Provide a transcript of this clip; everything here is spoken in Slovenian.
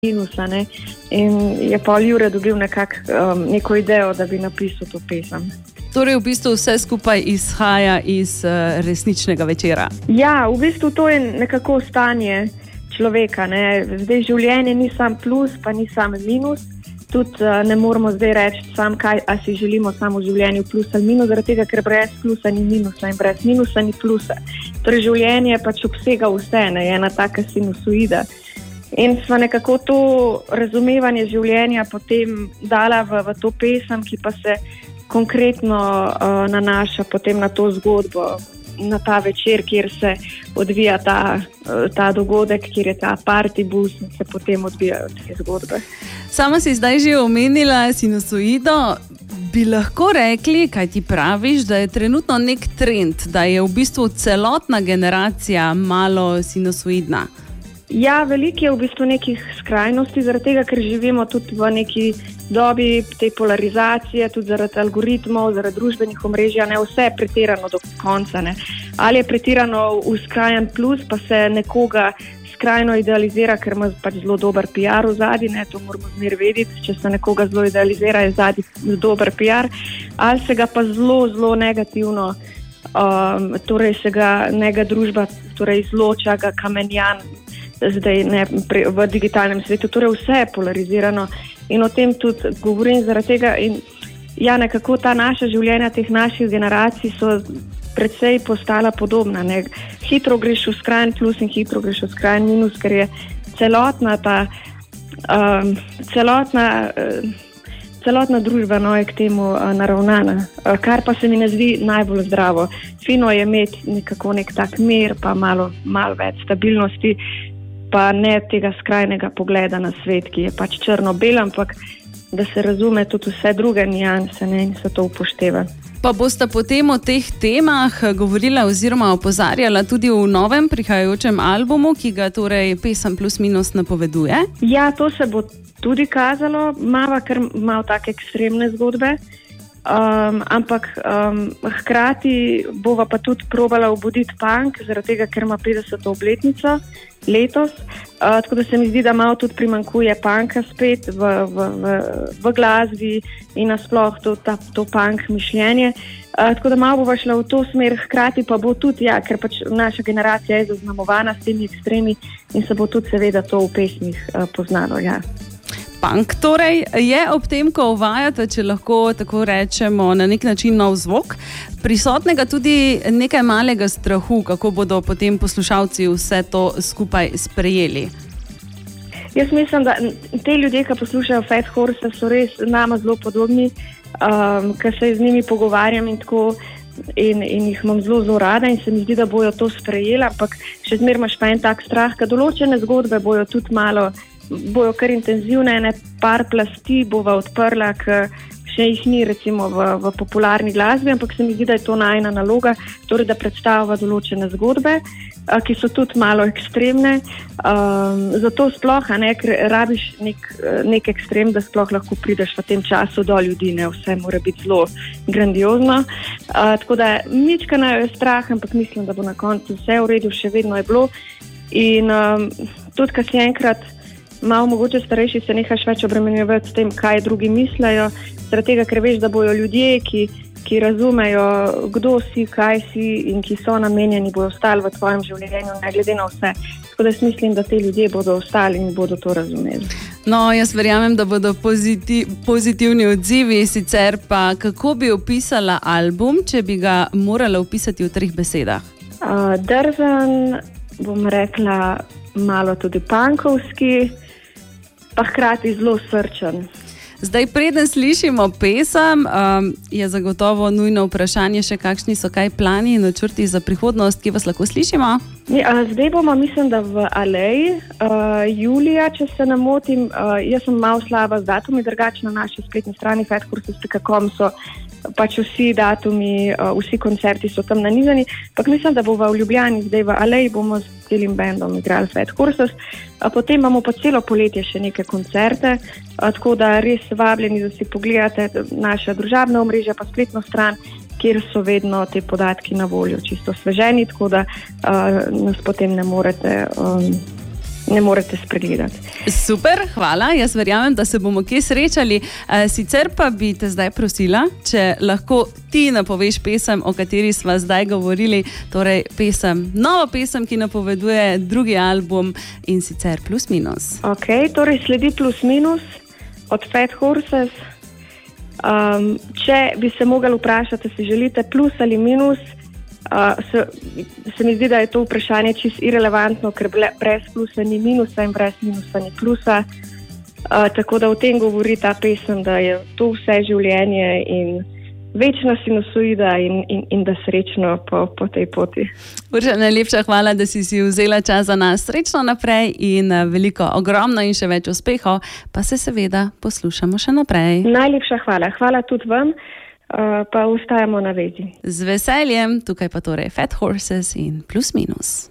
minusa, ne? In je pol Jure dobil neko idejo, da bi napisal to pesem. Torej v bistvu vse skupaj izhaja iz resničnega večera. Ja, v bistvu to je nekako stanje človeka, ne? Zdaj življenje ni sam plus, pa ni sam minus. Tudi ne moramo zdaj reči a si želimo samo v življenju plus ali minus, zaradi tega, ker brez plusa ni minusa in brez minusa ni plusa. Torej življenje pač obsega vse, ne? Je ena taka sinusoida. In sva nekako to razumevanje življenja potem dala v to pesem, ki pa se konkretno nanaša potem na to zgodbo, na ta večer, kjer se odvija ta dogodek, kjer je ta party bus in se potem odvijajo te zgodbe. Sama si zdaj že omenila sinusoido. Bi lahko rekli, kaj ti praviš, da je trenutno nek trend, da je v bistvu celotna generacija malo sinusoidna? Ja, veliko je v bistvu nekih skrajnosti, zaradi tega, ker živimo tudi v neki dobi te polarizacije, tudi zaradi algoritmov, zaradi družbenih omrežij, ne vse je pretirano do konca. Ne. Ali je pretirano uskrajen plus, pa se nekoga skrajno idealizira, ker ima pač zelo dober PR v zadnji, ne, to moramo zmer vedeti, če se nekoga zelo idealizira, je zadnji dober PR, ali se ga pa zelo, zelo negativno, torej se ga nega družba izloča, ga kamenjan, zdaj ne, v digitalnem svetu, torej vse je polarizirano in o tem tudi govorim zaradi tega in ja, nekako ta naša življenja teh naših generacij so precej postala podobna, ne. Hitro greš v skrajen plus in hitro greš v skrajen minus, ker je celotna družba je k temu naravnana, kar pa se mi ne zdi najbolj zdravo. Fino je imeti nekako nek tak mir, pa malo več stabilnosti, pa ne tega skrajnega pogleda na svet, ki je pač črno-bel, ampak da se razume tudi vse druge nianse, ne, in se to upošteva. Pa boste potem o teh temah govorila oziroma opozarjala tudi v novem prihajajočem albumu, ki ga torej pesem Plus minus napoveduje? Ja, to se bo tudi kazalo, mava kar malo take ekstremne zgodbe, ampak hkrati bova pa tudi probala obuditi punk, zaradi tega, ker ima 50. obletnico letos, tako da se mi zdi, da malo tudi primanjkuje punka spet v glasbi in nasploh to punk mišljenje. Tako da malo bova šla v to smer, hkrati pa bo tudi, ja, ker pač naša generacija je zaznamovana s temi ekstremi in se bo tudi seveda to v pesmih poznalo, ja. Punk torej je ob tem, ko uvajate, če lahko tako rečemo, na nek način nov zvok, prisotnega tudi nekaj malega strahu, kako bodo potem poslušalci vse to skupaj sprejeli. Jaz mislim, da te ljudje, ki poslušajo Fat Horse, so res nama zelo podobni, ker se z njimi pogovarjam in tako in jih imam zelo, zelo rada in se mi zdi, da bojo to sprejeli, ampak še zmeraj imaš pa en tak strah, ker določene zgodbe bojo tudi bojo kar intenzivne, ene par plasti bova odprla, ker še jih ni recimo v popularni glasbi, ampak se mi zdi, da je to najina naloga, torej da predstavlja določene zgodbe, ki so tudi malo ekstremne, zato sploh, ker rabiš nek ekstrem, da sploh lahko prideš v tem času do ljudi, ne, vse mora biti zelo grandiozno, tako da ničkana je strah, ampak mislim, da bo na koncu vse v redu, še vedno je bilo in tudi, kad si enkrat malo mogoče starejši, se nehaš več obremenjevati s tem, kaj drugi mislejo, zaradi tega, ker veš, da bojo ljudje, ki razumejo, kdo si, kaj si in ki so namenjeni, bojo ostali v tvojem življenju, ne glede na vse. Tako da mislim, da te ljudje bodo ostali in bodo to razumeli. No, jaz verjamem, da bodo pozitivni odzivi, sicer pa kako bi opisala album, če bi ga morala opisati v 3 besedah? Drzen, bom rekla malo tudi punkovski, pa hkrati zelo srčen. Zdaj, preden slišimo pesem, je zagotovo nujno vprašanje še, kakšni so kaj plani in načrti za prihodnost, ki vas lahko slišimo? Zdaj bomo, mislim, da v Aleji, julija, če se ne motim, jaz sem malo slaba z datumi, drugače na naši spletni strani fathorses.com so pač vsi datumi, vsi koncerti so tam nanizani, pa mislim, da bo v Ljubljani, zdaj v Aleji bomo z celim bandom igrali Fat Horses, potem imamo pa celo poletje še neke koncerte, tako da res vabljeni, da si pogledate naša družabna omrežja, pa spletno stran, kjer so vedno te podatki na voljo, čisto sveženi, tako da nas potem ne morete ne morete spregledati. Super, hvala. Jaz verjamem, da se bomo kje srečali. Sicer pa bi te zdaj prosila, če lahko ti napoveš pesem, o kateri sva zdaj govorili, torej novo pesem, ki napoveduje drugi album, in sicer Plus minus. Ok, torej sledi Plus minus od Fat Horses. Če bi se mogli vprašati, si želite plus ali minus, se mi zdi, da je to vprašanje čisto irelevantno, ker brez plusa ni minusa in brez minusa ni plusa. Tako da o tem govori ta pesem, da je to vse življenje in večna sinusoida in da srečno po tej poti. Urša, najlepša hvala, da si vzela čas za nas. Srečno naprej in veliko, ogromno in še več uspehov, pa se seveda poslušamo še naprej. Najlepša hvala. Hvala tudi vam, pa ostajamo na vezi. Z veseljem, tukaj pa torej Fat Horses in Plus minus.